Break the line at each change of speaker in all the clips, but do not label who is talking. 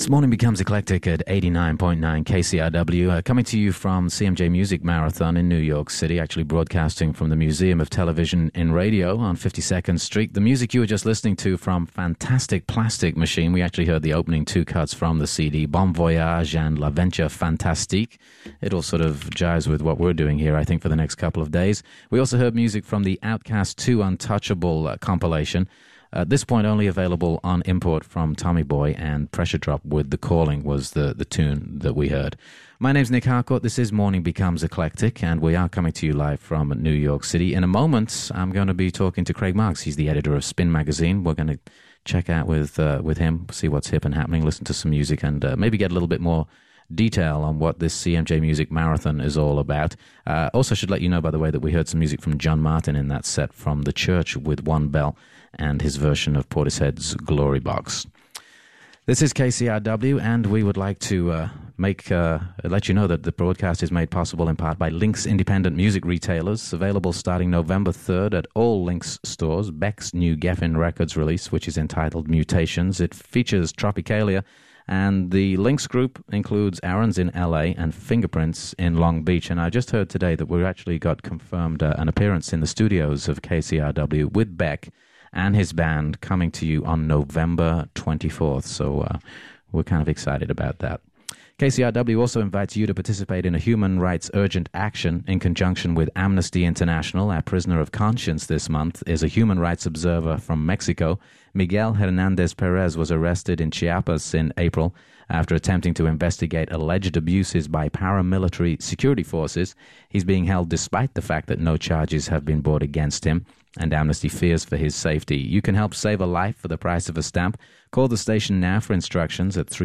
This morning becomes eclectic at 89.9 KCRW, coming to you from CMJ Music Marathon in New York City, actually broadcasting from the Museum of Television and Radio on 52nd Street. The music you were just listening to from Fantastic Plastic Machine, we actually heard the opening two cuts from the CD, Bon Voyage and La Venture Fantastique. It all sort of jives with what we're doing here, I think, for the next couple of days. We also heard music from the Outcast 2 Untouchable compilation. At this point, only available on import from Tommy Boy, and Pressure Drop with The Calling was the tune that we heard. My name's Nick Harcourt. This is Morning Becomes Eclectic, and we are coming to you live from New York City. In a moment, I'm going to be talking to Craig Marks. He's the editor of Spin Magazine. We're going to check out with him, see what's hip and happening, listen to some music, and maybe get a little bit more detail on what this CMJ Music Marathon is all about. Also should let you know, by the way, that we heard some music from John Martin in that set from The Church with One Bell and his version of Portishead's Glory Box. This is KCRW, and we would like to let you know that the broadcast is made possible in part by Lynx Independent Music Retailers, available starting November 3rd at all Lynx stores. Beck's new Geffen Records release, which is entitled Mutations. It features Tropicalia, and the Lynx group includes Aaron's in LA and Fingerprints in Long Beach. And I just heard today that we actually got confirmed an appearance in the studios of KCRW with Beck and his band coming to you on November 24th. So we're kind of excited about that. KCRW also invites you to participate in a human rights urgent action in conjunction with Amnesty International. Our prisoner of conscience this month is a human rights observer from Mexico. Miguel Hernandez Perez was arrested in Chiapas in April after attempting to investigate alleged abuses by paramilitary security forces. He's being held despite the fact that no charges have been brought against him, and Amnesty fears for his safety. You can help save a life for the price of a stamp. Call the station now for instructions at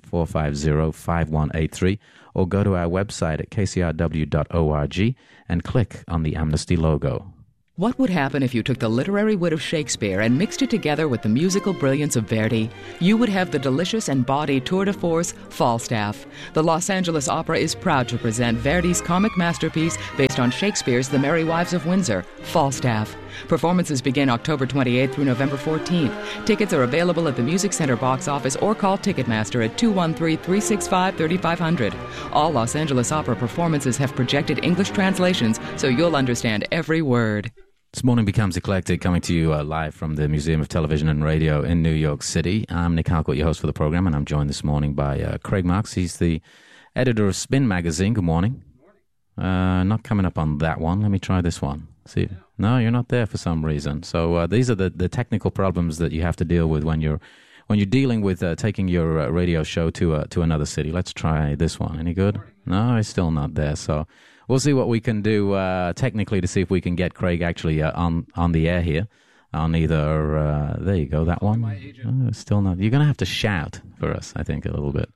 310-450-5183, or go to our website at kcrw.org and click on the Amnesty logo.
What would happen if you took the literary wit of Shakespeare and mixed it together with the musical brilliance of Verdi? You would have the delicious and bawdy tour de force, Falstaff. The Los Angeles Opera is proud to present Verdi's comic masterpiece based on Shakespeare's The Merry Wives of Windsor, Falstaff. Performances begin October 28th through November 14th. Tickets are available at the Music Center box office or call Ticketmaster at 213-365-3500. All Los Angeles Opera performances have projected English translations, so you'll understand every word.
This morning becomes eclectic, coming to you live from the Museum of Television and Radio in New York City. I'm Nick Harcourt, your host for the program, and I'm joined this morning by Craig Marks. He's the editor of Spin Magazine. Good morning. Good morning. Not coming up on that one. Let me try this one. See, no, you're not there for some reason. So these are the technical problems that you have to deal with when you're dealing with taking your radio show to another city. Let's try this one. Any good? No, it's still not there. So we'll see what we can do technically to see if we can get Craig actually on the air here on either. There you go, that one. Oh, still not. You're going to have to shout for us, I think, a little bit.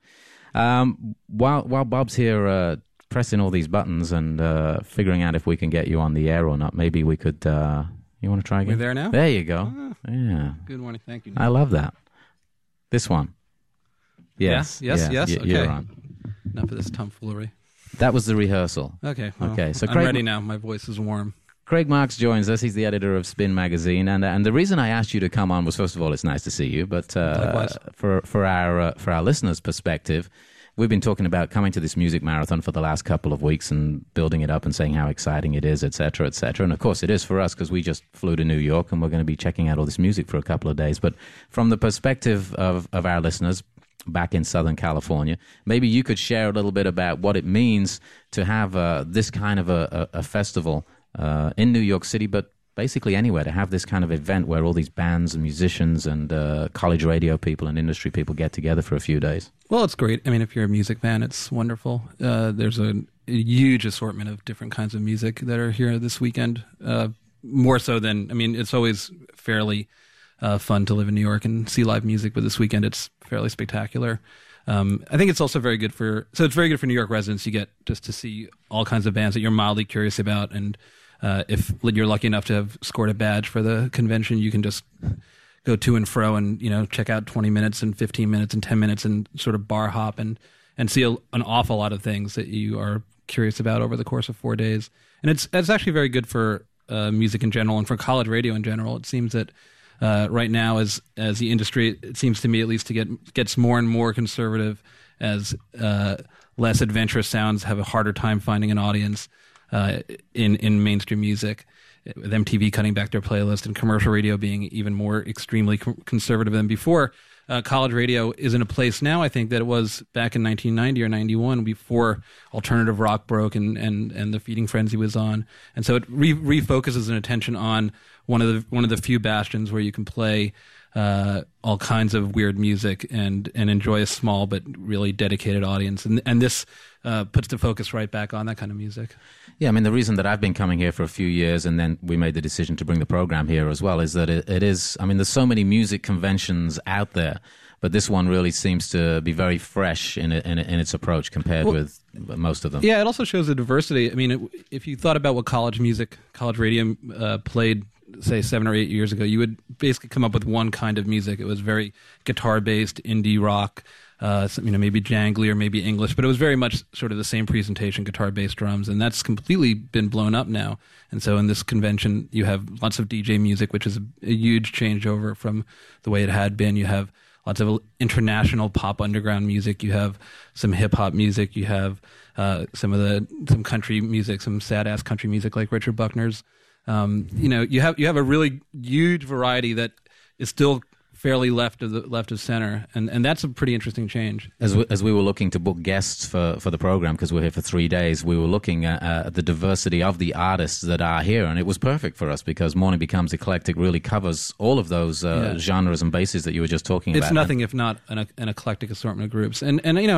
While Bob's here pressing all these buttons and figuring out if we can get you on the air or not, maybe we could. You want to try again?
We're there now?
There you go. Yeah.
Good morning. Thank you, Nick.
I love that. This one. Yes.
Yeah? Yes. Okay.
You're on.
Enough of this tomfoolery.
That was the rehearsal.
Okay. Well,
Okay. So
I'm ready now. My voice is warm.
Craig Marks joins us. He's the editor of Spin Magazine, and the reason I asked you to come on was, first of all, it's nice to see you, but for our listeners' perspective, we've been talking about coming to this music marathon for the last couple of weeks and building it up and saying how exciting it is, et cetera, et cetera. And of course, it is for us because we just flew to New York and we're going to be checking out all this music for a couple of days. But from the perspective of our listeners back in Southern California, maybe you could share a little bit about what it means to have this kind of a festival in New York City, but basically anywhere, to have this kind of event where all these bands and musicians and college radio people and industry people get together for a few days.
Well, it's great. I mean, if you're a music fan, it's wonderful. There's a huge assortment of different kinds of music that are here this weekend. More so than, I mean, it's always fairly fun to live in New York and see live music, but this weekend it's fairly spectacular. I think it's also very good for New York residents. You get just to see all kinds of bands that you're mildly curious about, and if you're lucky enough to have scored a badge for the convention, you can just go to and fro and, check out 20 minutes and 15 minutes and 10 minutes and sort of bar hop and see an awful lot of things that you are curious about over the course of 4 days. And it's actually very good for music in general and for college radio in general. It seems that right now as the industry, it seems to me at least, gets more and more conservative as less adventurous sounds have a harder time finding an audience in mainstream music, with MTV cutting back their playlist and commercial radio being even more extremely conservative than before. College radio is in a place now, I think, that it was back in 1990 or 91 before alternative rock broke and the feeding frenzy was on. And so it refocuses an attention on one of the few bastions where you can play all kinds of weird music and enjoy a small but really dedicated audience. And this puts the focus right back on that kind of music.
Yeah, I mean, the reason that I've been coming here for a few years, and then we made the decision to bring the program here as well, is that it is, I mean, there's so many music conventions out there, but this one really seems to be very fresh in its approach compared with most of them.
Yeah, it also shows the diversity. I mean, if you thought about what college radio played, say 7 or 8 years ago, you would basically come up with one kind of music. It was very guitar-based, indie rock, maybe jangly or maybe English, but it was very much sort of the same presentation, guitar-based drums, and that's completely been blown up now. And so in this convention, you have lots of DJ music, which is a huge changeover from the way it had been. You have lots of international pop underground music. You have some hip-hop music. You have some country music, some sad-ass country music like Richard Buckner's. You have a really huge variety that is still fairly left of center, and that's a pretty interesting change.
As we were looking to book guests for the program, because we're here for 3 days, we were looking at the diversity of the artists that are here, and it was perfect for us because Morning Becomes Eclectic really covers all of those genres and bases that you were just talking about.
It's nothing if not an eclectic assortment of groups, and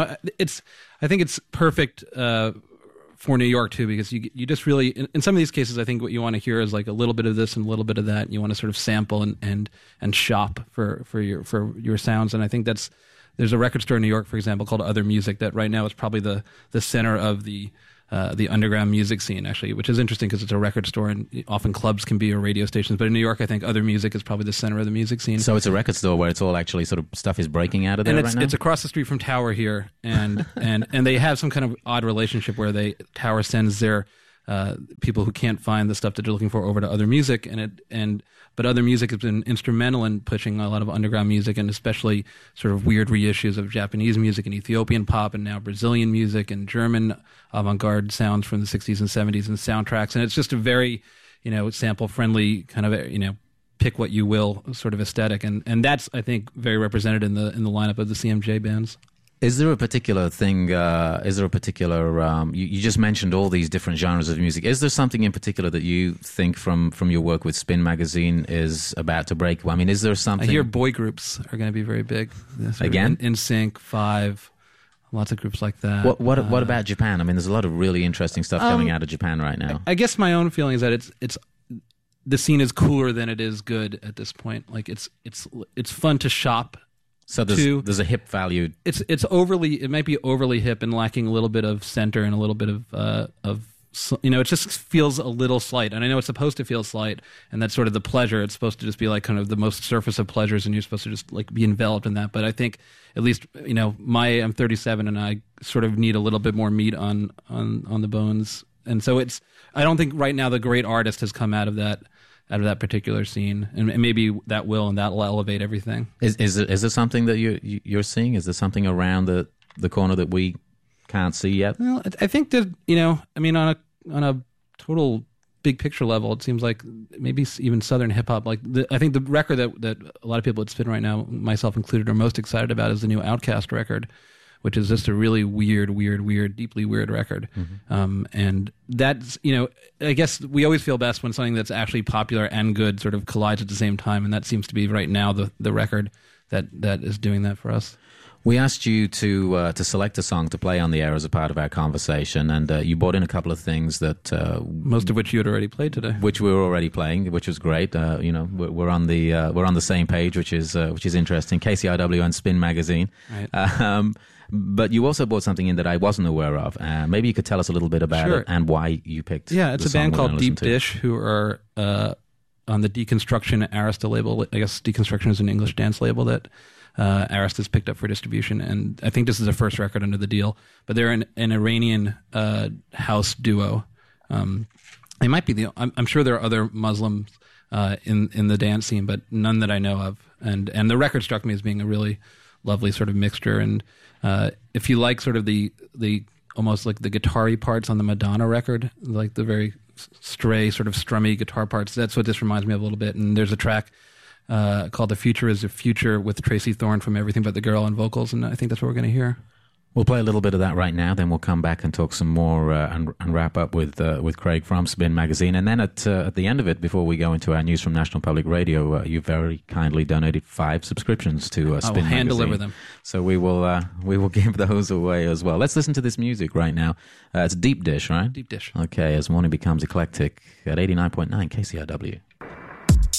I think it's perfect for New York too, because you just really, in some of these cases, I think what you want to hear is like a little bit of this and a little bit of that, and you want to sort of sample and shop for your sounds. And I think there's a record store in New York, for example, called Other Music, that right now is probably the center of the underground music scene, actually, which is interesting because it's a record store and often clubs can be or radio stations. But in New York, I think Other Music is probably the center of the music scene.
So it's a record store where it's all actually sort of stuff is breaking out of there
and
right now?
It's across the street from Tower here, and they have some kind of odd relationship where Tower sends their people who can't find the stuff that they're looking for over to Other Music, but Other Music has been instrumental in pushing a lot of underground music, and especially sort of weird reissues of Japanese music and Ethiopian pop and now Brazilian music and German avant-garde sounds from the 60s and 70s and soundtracks. And it's just a very, sample-friendly kind of, pick what you will sort of aesthetic. And that's, I think, very represented in the lineup of the CMJ bands.
Is there a particular thing, you just mentioned all these different genres of music. Is there something in particular that you think from your work with Spin Magazine is about to break? I mean, is there something?
I hear boy groups are going to be very big.
Again?
NSYNC, Five, lots of groups like that.
What about Japan? I mean, there's a lot of really interesting stuff coming out of Japan right now.
I guess my own feeling is that it's the scene is cooler than it is good at this point. Like it's fun to shop.
So there's a hip value.
It might be overly hip and lacking a little bit of center and a little bit of it just feels a little slight. And I know it's supposed to feel slight, and that's sort of the pleasure. It's supposed to just be like kind of the most surface of pleasures, and you're supposed to just like be enveloped in that. But I think at least, I'm 37 and I sort of need a little bit more meat on the bones. And so I don't think right now the great artist has come out of that particular scene, and maybe that will elevate everything. Is
there something that you're seeing? Is there something around the corner that we can't see yet?
Well, I think that on a total big picture level, it seems like maybe even Southern hip hop. I think the record that a lot of people at Spin right now, myself included, are most excited about is the new Outkast record, which is just a really weird, deeply weird record. Mm-hmm. And that's, I guess we always feel best when something that's actually popular and good sort of collides at the same time, and that seems to be right now the record that is doing that for us.
We asked you to select a song to play on the air as a part of our conversation, and you brought in a couple of things that
most of which you had already played today,
which we were already playing, which was great. We're on the same page, which is interesting. KCRW and Spin Magazine. Right. But you also brought something in that I wasn't aware of. Maybe you could tell us a little bit about it and why you picked.
Yeah, it's a band called Deep Dish, who are on the Deconstruction Arista label. I guess Deconstruction is an English dance label that Arista's picked up for distribution, and I think this is their first record under the deal. But they're an Iranian house duo. They might be I'm sure there are other Muslims in the dance scene, but none that I know of. And the record struck me as being a really lovely sort of mixture. And if you like sort of the almost like the guitar-y parts on the Madonna record, like the very stray sort of strummy guitar parts, that's what this reminds me of a little bit. And there's a track called The Future is the Future with Tracy Thorn from Everything But the Girl on vocals, and I think that's what we're going to hear.
We'll play a little bit of that right now, then we'll come back and talk some more and wrap up with Craig from Spin Magazine. And then at the end of it, before we go into our news from National Public Radio, you very kindly donated 5 subscriptions to Spin Magazine. I will hand
deliver them.
So we will give those away as well. Let's listen to this music right now. It's Deep Dish, right?
Deep Dish.
Okay, as morning becomes eclectic at 89.9 KCRW.